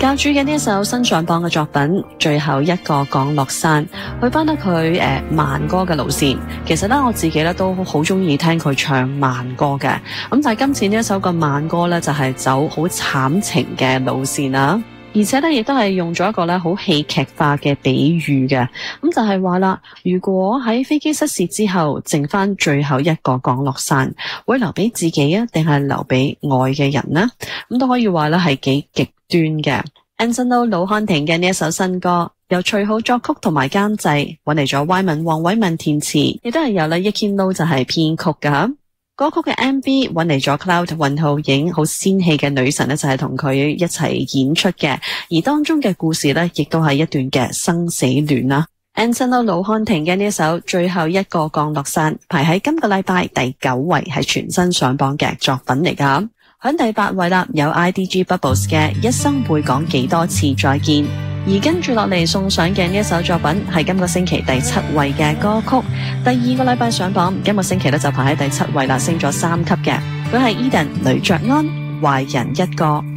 教主嘅呢一首新上榜嘅作品，最後一個降落傘，去翻得佢慢歌嘅路線。其實咧，我自己咧都好中意聽佢唱慢歌嘅。咁但係今次呢一首嘅慢歌咧，就係走好慘情嘅路線啦。而且咧，亦都係用咗一個咧好戲劇化嘅比喻嘅。咁就係話啦，如果喺飛機失事之後，剩翻最後一個降落傘，會留俾自己啊，定係留俾愛嘅人呢？咁都可以話咧係幾極端嘅。Anson Lo 魯漢廷嘅呢一首新歌，由徐浩作曲同埋監製，揾嚟咗 Wyman 黃偉文填詞，亦都係由Yikkin Lo 就係編曲噶。歌曲嘅 MV 揾嚟咗 Cloud 雲浩影好仙氣嘅女神咧，就係同佢一齊演出嘅，而當中嘅故事咧，亦都係一段嘅生死戀啦。Anson Lo 魯漢廷嘅呢一首最後一個降落傘，排喺今個禮拜第9位，係全新上榜嘅作品嚟噶。響第8位啦，有 IDG Bubbles 嘅一生會講幾多次再見。而跟住落嚟送上嘅呢一首作品係今個星期第7位嘅歌曲，第2個禮拜上榜，今個星期咧就排喺第7位啦，升咗3級嘅。佢係 Eden 呂爵安，壞人一個。